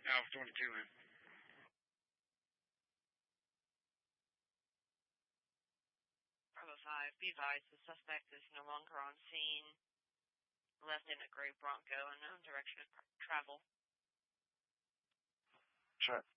Alpha 22, man. Bravo 5, be advised the suspect is no longer on scene. Left in a gray Bronco, unknown direction of travel. Check.